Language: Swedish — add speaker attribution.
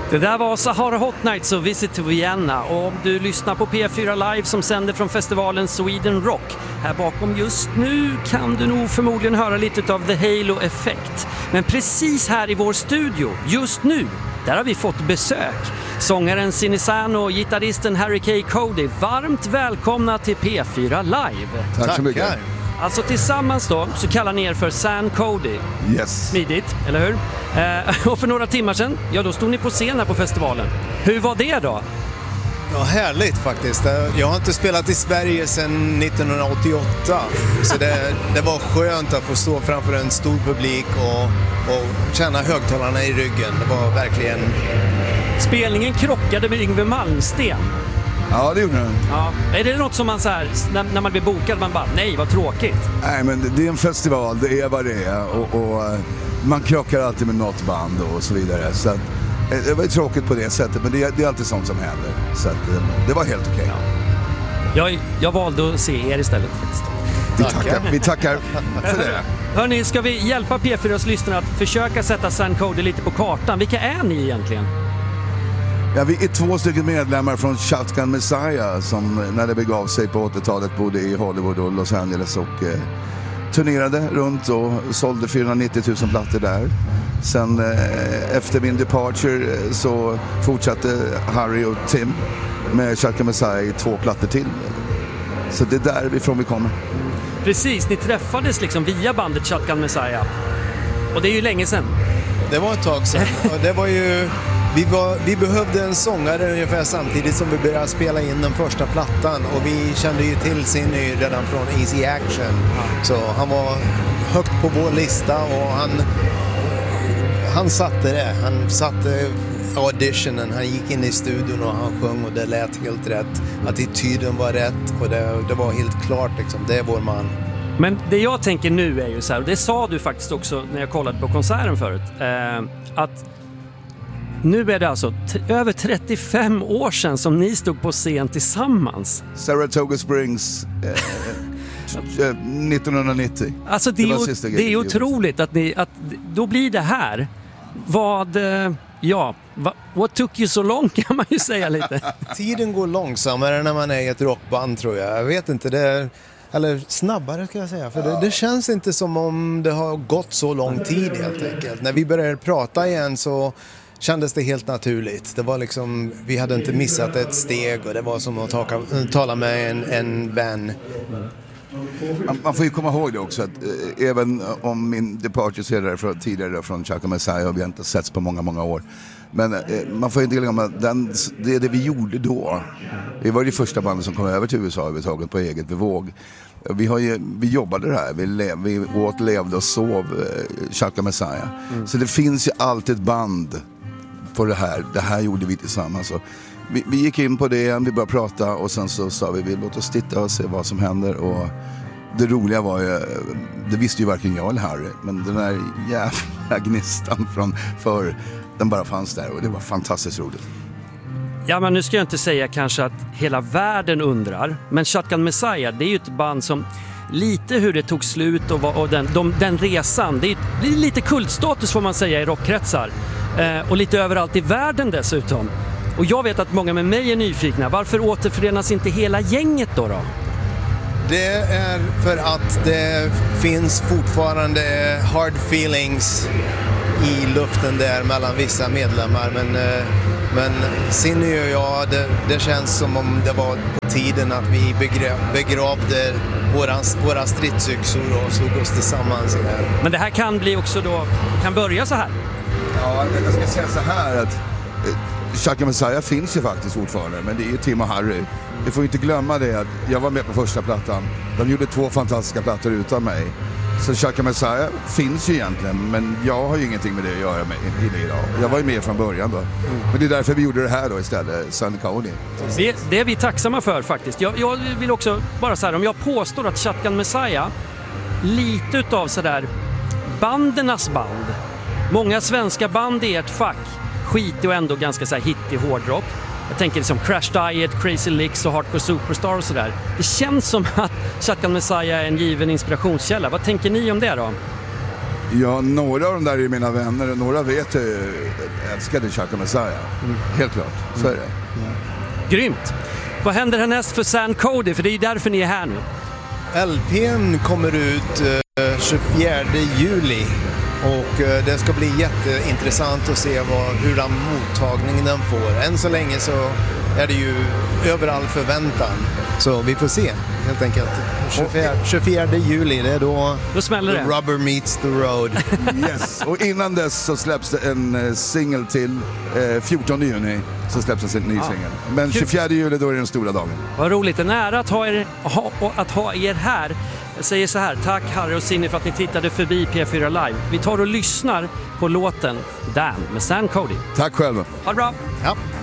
Speaker 1: Det där var Sahara Hot Nights och Visit to Vienna, och om du lyssnar på P4 Live som sänder från festivalen Sweden Rock, här bakom just nu kan du nog förmodligen höra lite av The Halo-effekt. Men precis här i vår studio, just nu, där har vi fått besök. Sångaren Sinisano och gitarristen Harry K. Cody, varmt välkomna till P4 Live.
Speaker 2: Tack så mycket.
Speaker 1: Alltså tillsammans då så kallar ni er för San Cody.
Speaker 2: Yes.
Speaker 1: Smidigt, eller hur? Och för några timmar sedan, ja då stod ni på scen här på festivalen. Hur var det då?
Speaker 3: Ja, härligt faktiskt. Jag har inte spelat i Sverige sedan 1988. Så det var skönt att få stå framför en stor publik och känna högtalarna i ryggen. Det var verkligen...
Speaker 1: Spelningen krockade med Yngwie Malmsteen.
Speaker 2: Ja, det gjorde den.
Speaker 1: Ja. Är det något som man så här, när man blir bokad, man bara, nej vad tråkigt?
Speaker 2: Nej, men det är en festival, det är vad det är. Och man krockar alltid med något band och så vidare. Så att, det var ju tråkigt på det sättet, men det är alltid sånt som händer. Så att, det var helt okej.
Speaker 1: Ja. Jag valde att se er istället faktiskt.
Speaker 2: Vi tackar för det.
Speaker 1: Hörrni, ska vi hjälpa P4s lyssnare att försöka sätta San Cody lite på kartan? Vilka är ni egentligen?
Speaker 2: Ja, vi är 2 stycken medlemmar från Shotgun Messiah som när det begav sig på 80-talet bodde i Hollywood och Los Angeles och turnerade runt och sålde 490 000 plattor där. Sen efter min departure så fortsatte Harry och Tim med Shotgun Messiah i 2 plattor till. Så det är därifrån vi kommer.
Speaker 1: Precis, ni träffades liksom via bandet Shotgun Messiah. Och det är ju länge sedan.
Speaker 3: Det var ett tag sedan. Och det var ju... Vi behövde en sångare ungefär samtidigt som vi började spela in den första plattan, och vi kände ju till Sinny redan från Easy Action. Så han var högt på vår lista och han satte det. Han satte auditionen, han gick in i studion och han sjöng och det lät helt rätt. Attityden var rätt och det var helt klart liksom, det är vår man.
Speaker 1: Men det jag tänker nu är ju så här, och det sa du faktiskt också när jag kollade på konserten förut, att nu är det alltså över 35 år sedan som ni stod på scen tillsammans.
Speaker 2: Saratoga Springs 1990.
Speaker 1: Alltså det är otroligt att då blir det här. What took you so long kan man ju säga lite.
Speaker 3: Tiden går långsammare när man är i ett rockband, tror jag. Jag vet inte, eller snabbare ska jag säga, för det känns inte som om det har gått så lång tid helt enkelt. När vi började prata igen så kändes det helt naturligt. Det var liksom, vi hade inte missat ett steg och det var som att tala med en vän.
Speaker 2: Man får ju komma ihåg det också att även om min departure tidigare från Shotgun Messiah har vi inte setts på många år. Men man får ju inte glömma att det vi gjorde då. Vi var det första bandet som kom över till USA överhuvudtaget på eget bevåg. Vi jobbade det här, vi åt, levde och sov Shotgun Messiah. Så det finns ju alltid ett band på det här gjorde vi tillsammans. Så vi gick in på det, vi började prata och sen så sa vi låt oss titta och se vad som händer. Och det roliga var ju, det visste ju varken jag eller Harry, men den där jävla gnistan för den bara fanns där och det var fantastiskt roligt.
Speaker 1: Ja, men nu ska jag inte säga kanske att hela världen undrar, men Shotgun Messiah, det är ju ett band som lite hur det tog slut och den resan, det blir lite kultstatus får man säga i rockkretsar. Och lite överallt i världen dessutom. Och jag vet att många med mig är nyfikna. Varför återförenas inte hela gänget då?
Speaker 3: Det är för att det finns fortfarande hard feelings i luften där mellan vissa medlemmar. Men Sinny och jag, det känns som om det var på tiden att vi begravde våra stridsyxor och slog oss tillsammans igen.
Speaker 1: Men det här kan bli också då, kan börja så här?
Speaker 2: Ja, jag ska säga så här att Shotgun Messiah finns ju faktiskt fortfarande, men det är ju Tim och Harry. Vi får inte glömma det att jag var med på första plattan. De gjorde 2 fantastiska plattor utan mig. Så Shotgun Messiah finns ju egentligen, men jag har ju ingenting med det att göra med det idag. Jag var ju med från början då. Men det är därför vi gjorde det här då istället, San Cody.
Speaker 1: Det är vi tacksamma för faktiskt. Jag vill också bara så här, om jag påstår att Shotgun Messiah lite utav sådär bandernas band. Många svenska band i ett fack skiter och ändå ganska så här hittig hårdrock. Jag tänker liksom Crash Diet, Crazy Licks och Hardcore Superstar och sådär. Det känns som att Shotgun Messiah är en given inspirationskälla. Vad tänker ni om det då?
Speaker 2: Ja, några av dem där är mina vänner och några vet jag älskade Chaka Messiah. Helt klart, så är det.
Speaker 1: Grymt! Vad händer härnäst för San Cody? För det är ju därför ni är här nu.
Speaker 3: LP:n kommer ut 24 juli och det ska bli jätteintressant att se hur mottagningen den får. Än så länge så är det ju över all förväntan. Så vi får se helt enkelt. 24 juli, det är då
Speaker 1: smäller det.
Speaker 3: Rubber meets the road.
Speaker 2: Yes, och innan dess så släpps det en singel till 14 juni så släpps det en ny singel. Men 24 juli då är det den stora dagen.
Speaker 1: Vad roligt, en ära att ha er här. Jag säger så här, tack Harry och Cindy för att ni tittade förbi P4 Live. Vi tar och lyssnar på låten Damn med San Cody.
Speaker 2: Tack själv.
Speaker 1: Ha det bra!
Speaker 3: Ja.